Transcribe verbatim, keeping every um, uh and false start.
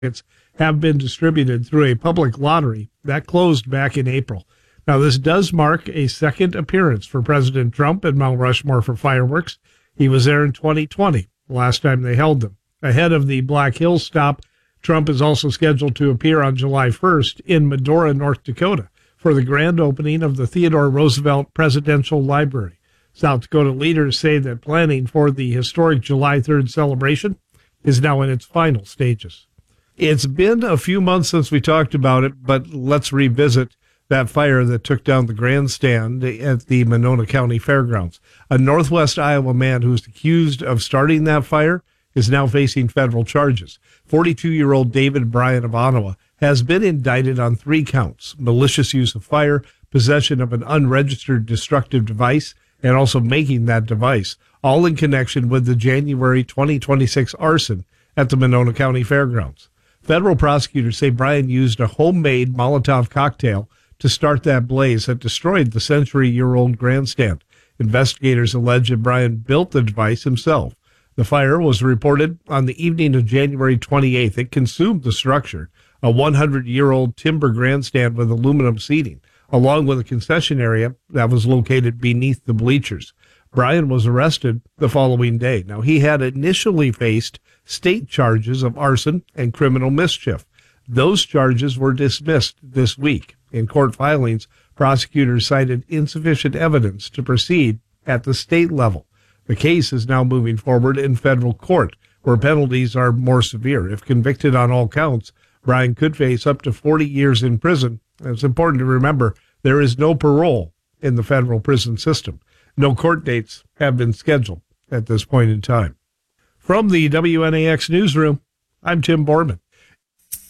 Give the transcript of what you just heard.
have been distributed through a public lottery that closed back in April. Now, this does mark a second appearance for President Trump at Mount Rushmore for fireworks. He was there in twenty twenty, the last time they held them. Ahead of the Black Hills stop, Trump is also scheduled to appear on July first in Medora, North Dakota, for the grand opening of the Theodore Roosevelt Presidential Library. South Dakota leaders say that planning for the historic July third celebration is now in its final stages. It's been a few months since we talked about it, but let's revisit that fire that took down the grandstand at the Monona County Fairgrounds. A Northwest Iowa man who's accused of starting that fire is now facing federal charges. forty-two-year-old David Bryan of Ottawa has been indicted on three counts: malicious use of fire, possession of an unregistered destructive device, and also making that device, all in connection with the January twenty twenty-six arson at the Monona County Fairgrounds. Federal prosecutors say Bryan used a homemade Molotov cocktail to start that blaze that destroyed the century-year-old grandstand. Investigators allege that Bryan built the device himself. The fire was reported on the evening of January twenty-eighth. It consumed the structure, a one hundred year old timber grandstand with aluminum seating, along with a concession area that was located beneath the bleachers. Bryan was arrested the following day. Now, he had initially faced state charges of arson and criminal mischief. Those charges were dismissed this week. In court filings, prosecutors cited insufficient evidence to proceed at the state level. The case is now moving forward in federal court, where penalties are more severe. If convicted on all counts, Bryan could face up to forty years in prison. And it's important to remember there is no parole in the federal prison system. No court dates have been scheduled at this point in time. From the W N A X newsroom, I'm Tim Borman.